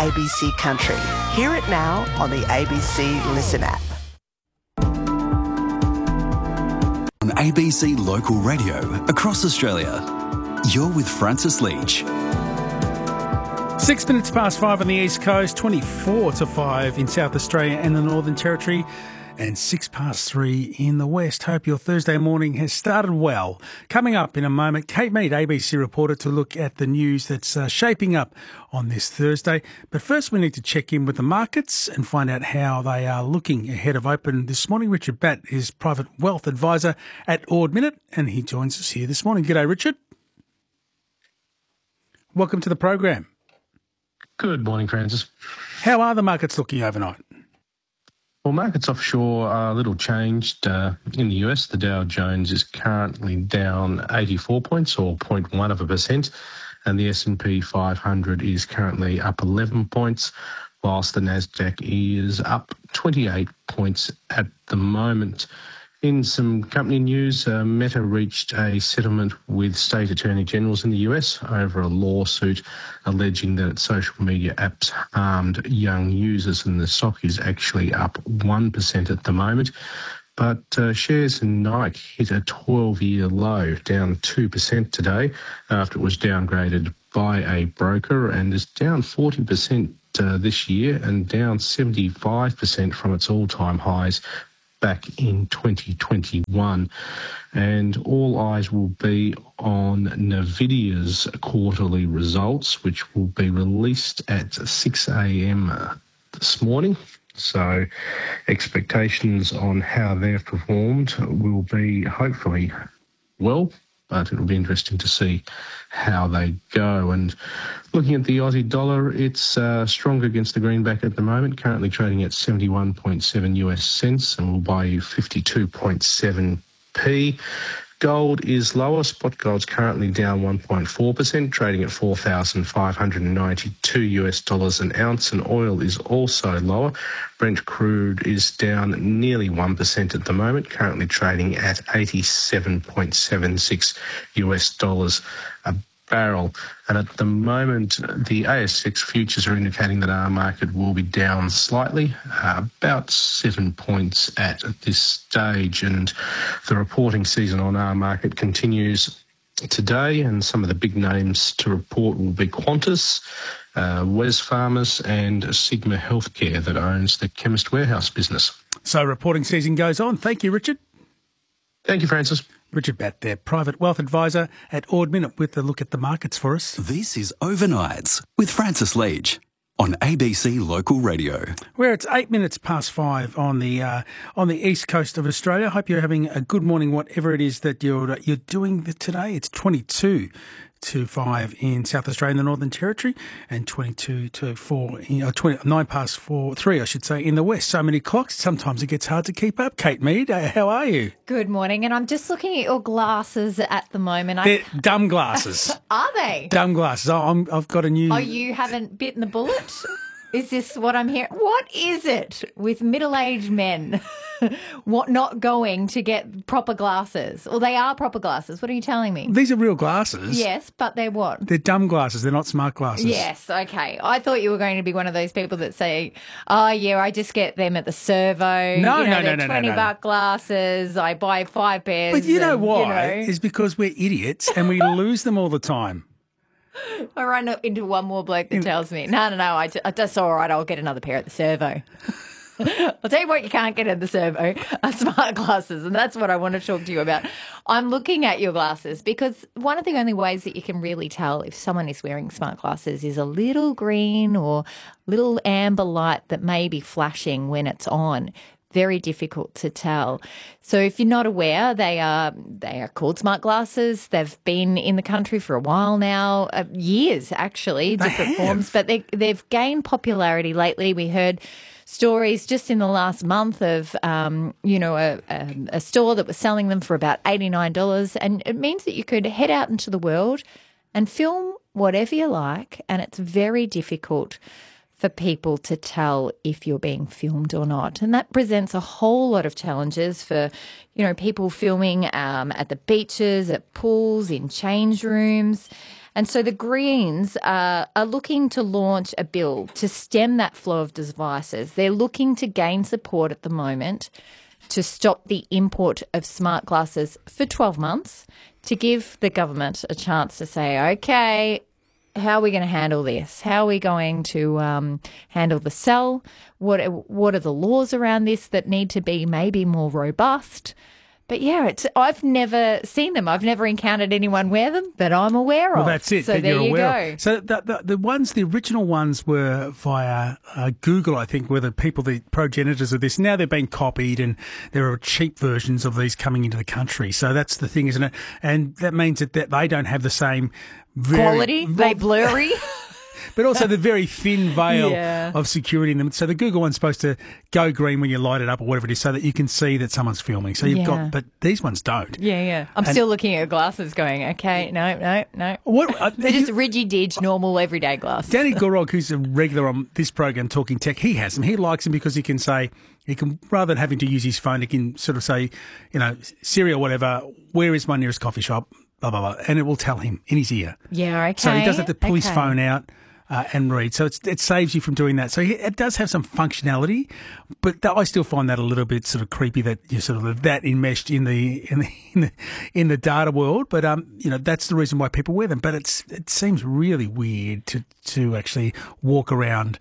ABC Country. Hear it now on the ABC Listen app. On ABC Local Radio across Australia, you're with Francis Leach. 6 minutes past 5 on the East Coast, 24 to 5 in South Australia and the Northern Territory, and 6 past 3 in the West. Hope your Thursday morning has started well. Coming up in a moment, Kate Mead, ABC reporter, to look at the news that's shaping up on this Thursday. But first we need to check in with the markets and find out how they are looking ahead of open this morning. Richard Batt is private wealth advisor at Ord Minnett, and he joins us here this morning. G'day, Richard. Welcome to the program. Good morning, Francis. How are the markets looking overnight? Well, markets offshore are a little changed. In the US, the Dow Jones is currently down 84 points, or 0.1%, and the S&P 500 is currently up 11 points, whilst the Nasdaq is up 28 points at the moment. In some company news, Meta reached a settlement with state attorney generals in the US over a lawsuit alleging that its social media apps harmed young users, and the stock is actually up 1% at the moment. But shares in Nike hit a 12-year low, down 2% today after it was downgraded by a broker, and is down 40% this year and down 75% from its all-time highs back in 2021. And all eyes will be on Nvidia's quarterly results, which will be released at 6 a.m. this morning. So expectations on how they've performed will be hopefully well, but it'll be interesting to see how they go. And looking at the Aussie dollar, it's stronger against the greenback at the moment, currently trading at 71.7 US cents, and will buy you 52.7p. Gold is lower. Spot gold's currently down 1.4%, trading at $4,592 US dollars an ounce, and oil is also lower. Brent crude is down nearly 1% at the moment, currently trading at 87.76 US dollars a barrel. And at the moment, the ASX futures are indicating that our market will be down slightly, about 7 points at this stage. And the reporting season on our market continues today, and some of the big names to report will be Qantas, Wesfarmers and Sigma Healthcare, that owns the Chemist Warehouse business. So reporting season goes on. Thank you, Richard. Thank you, Francis. Richard Batt there, private wealth advisor at Ord Minnett, with a look at the markets for us. This is Overnights with Francis Leach on ABC Local Radio. Where it's 8 minutes past 5 on the east coast of Australia. Hope you're having a good morning, whatever it is that you're doing today. It's 22 to 5 in South Australia and the Northern Territory, and 22 to 4, 9 past 3, I should say, in the West. So many clocks, sometimes it gets hard to keep up. Kate Mead, how are you? Good morning, and I'm just looking at your glasses at the moment. They're dumb glasses. Are they? Dumb glasses. I've got a new... Oh, you haven't bitten the bullet? Is this what I'm hearing? What is it with middle-aged men not going to get proper glasses? Well, they are proper glasses. What are you telling me? These are real glasses. Yes, but they're what? They're dumb glasses. They're not smart glasses. Yes, okay. I thought you were going to be one of those people that say, oh, yeah, I just get them at the servo. No. They're $20 glasses. I buy 5 pairs. But you know why? It's because we're idiots and we lose them all the time. I run into one more bloke that tells me, no, that's all right, I'll get another pair at the servo. I'll tell you what you can't get at the servo are smart glasses, and that's what I want to talk to you about. I'm looking at your glasses because one of the only ways that you can really tell if someone is wearing smart glasses is a little green or little amber light that may be flashing when it's on. Very difficult to tell. So if you're not aware, they are called smart glasses. They've been in the country for a while now, years actually, different forms, but they've gained popularity lately. We heard stories just in the last month of, a store that was selling them for about $89, and it means that you could head out into the world and film whatever you like, and it's very difficult for people to tell if you're being filmed or not. And that presents a whole lot of challenges for, people filming at the beaches, at pools, in change rooms. And so the Greens are looking to launch a bill to stem that flow of devices. They're looking to gain support at the moment to stop the import of smart glasses for 12 months, to give the government a chance to say, okay, how are we going to handle this? How are we going to handle the cell? What are the laws around this that need to be maybe more robust? But yeah, I've never seen them. I've never encountered anyone wear them that I'm aware of. Well, that's it. So there you go. So the original ones were via Google, I think, were the progenitors of this. Now they're being copied, and there are cheap versions of these coming into the country. So that's the thing, isn't it? And that means that they don't have the same quality. They blurry. But also the very thin veil Yeah. of security in them. So the Google one's supposed to go green when you light it up or whatever it is, so that you can see that someone's filming. So you've got, but these ones don't. Yeah. I'm still looking at glasses going, okay, no. What, They're just riggy-dig, normal, everyday glasses. Danny Gorog, who's a regular on this program, Talking Tech, he has them. He likes them because he can rather than having to use his phone, he can sort of say, Siri or whatever, where is my nearest coffee shop, blah, blah, blah, and it will tell him in his ear. Yeah, okay. So he doesn't have to pull his phone out and read. So it saves you from doing that. So it does have some functionality, but I still find that a little bit sort of creepy that you're sort of that enmeshed in the data world. But that's the reason why people wear them. But it seems really weird to actually walk around,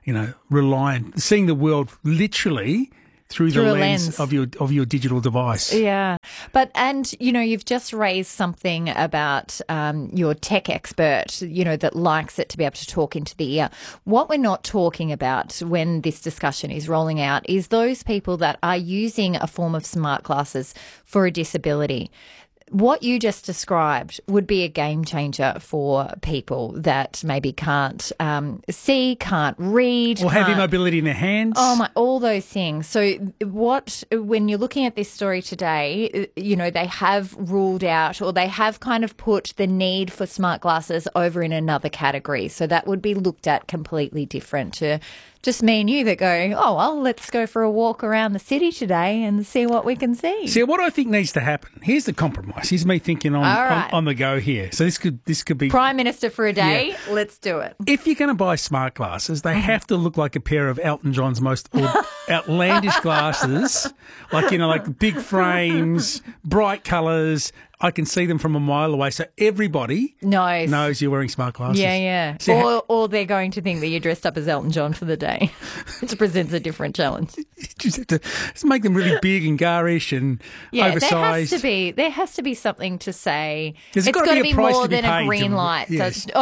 seeing the world literally through the lens of your digital device. Yeah. And you've just raised something about your tech expert, that likes it to be able to talk into the ear. What we're not talking about when this discussion is rolling out is those people that are using a form of smart glasses for a disability. What you just described would be a game changer for people that maybe can't see, can't read. Or have immobility in their hands. Oh, my, all those things. So when you're looking at this story today, they have ruled out, or they have kind of put the need for smart glasses over in another category. So that would be looked at completely different to just me and you that go, oh, well, let's go for a walk around the city today and see what we can see. See, what I think needs to happen, here's the compromise. Here's me thinking on the go here. So this could be Prime Minister for a day. Yeah. Let's do it. If you're going to buy smart glasses, they have to look like a pair of Elton John's most outlandish glasses, like big frames, bright colours. I can see them from a mile away, so everybody knows you're wearing smart glasses. Yeah. So or they're going to think that you're dressed up as Elton John for the day, which presents a different challenge. You just have to make them really big and garish and oversized. There has to be something to say. It's got to be more than a green light. Yes. So,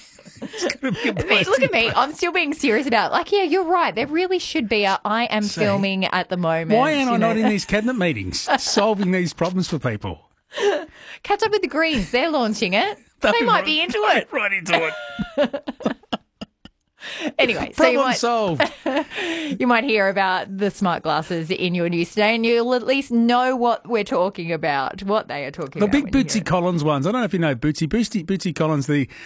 look at me. I'm still being serious about it. You're right. There really should be I am filming at the moment. Why am I not in these cabinet meetings solving these problems for people? Catch up with the Greens. They're launching it. They might be into it. Right into it. Anyway, problem solved. You might hear about the smart glasses in your news today, and you'll at least know what we're talking about, what they are talking about. The big Bootsy Collins ones. I don't know if you know Bootsy Collins, the